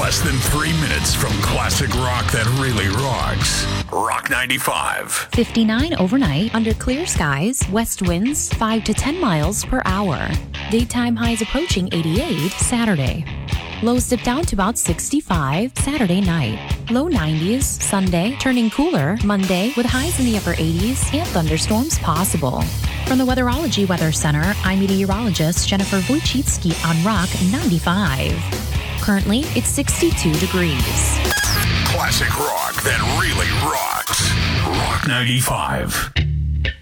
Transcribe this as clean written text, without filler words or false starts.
Less than 3 minutes from classic rock that really rocks. Rock 95. 59 overnight under clear skies, west winds 5 to 10 miles per hour. Daytime highs approaching 88 Saturday. Lows dip down to about 65 Saturday night. Low 90s Sunday, turning cooler Monday with highs in the upper 80s and thunderstorms possible. From the Weatherology Weather Center, I'm meteorologist Jennifer Wojcicki on Rock 95. Currently, it's 62 degrees. Classic rock that really rocks. Rock 95.